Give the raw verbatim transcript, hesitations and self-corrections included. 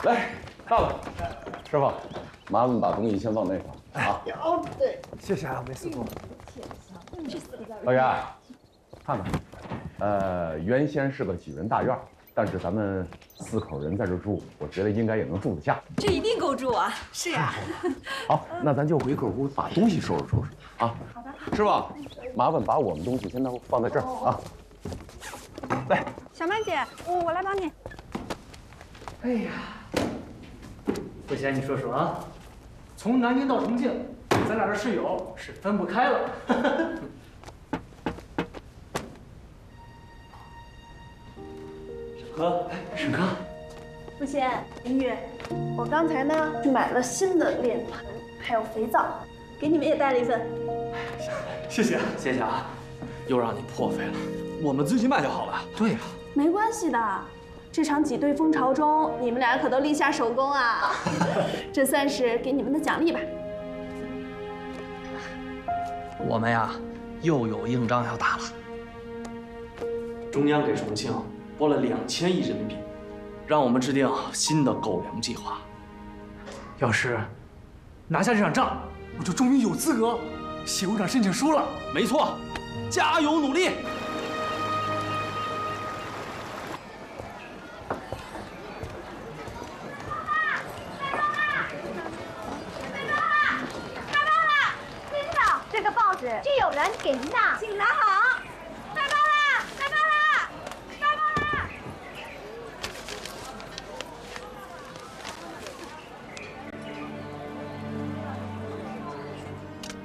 来，到了，师傅，麻烦把东西先放那头啊。 哦，对，谢谢啊，梅师傅。 老袁，看看，呃，原先是个几人大院，但是咱们四口人在这住，我觉得应该也能住得下。 这一定够住啊！是啊。 好，那咱就回客屋把东西收拾收拾啊。好的。师傅，麻烦把我们东西先都放在这儿啊。来， 小曼姐，我我来帮你。 哎呀，不嫌你说说啊，从南京到重庆，咱俩这室友是分不开了。沈哥，哎，沈哥， 不嫌林雨，我刚才呢去买了新的脸盆，还有肥皂，给你们也带了一份。 谢谢谢谢啊，又让你破费了，我们自己买就好了。对呀， 没关系的。这场挤兑风潮中，你们俩可都立下手功啊！这算是给你们的奖励吧。 我们呀，又有硬仗要打了。中央给重庆拨了两千亿人民币，让我们制定新的购粮计划。要是拿下这场仗，我就终于有资格写工厂申请书了。没错，加油努力！ 这个报纸就有人给您的，请拿好。